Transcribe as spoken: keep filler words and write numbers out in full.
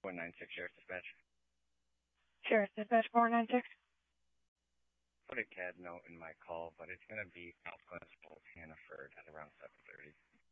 four nine six Sheriff's Dispatch. Sheriff's Dispatch four nine six. Put a C A D note in my call, but it's going to be Southwest Old Hannaford at around seven thirty.